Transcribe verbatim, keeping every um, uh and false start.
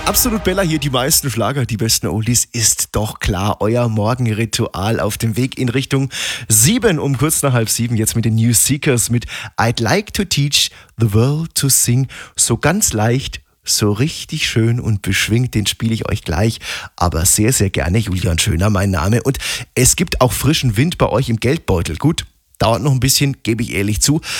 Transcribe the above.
Absolut Bella hier, die meisten Schlager, die besten Oldies, ist doch klar euer Morgenritual auf dem Weg in Richtung sieben, um kurz nach halb sieben, jetzt mit den New Seekers mit I'd like to teach the world to sing. So ganz leicht, so richtig schön und beschwingt, den spiele ich euch gleich, aber sehr, sehr gerne. Julian Schöner, mein Name. Und es gibt auch frischen Wind bei euch im Geldbeutel. Gut, dauert noch ein bisschen, gebe ich ehrlich zu.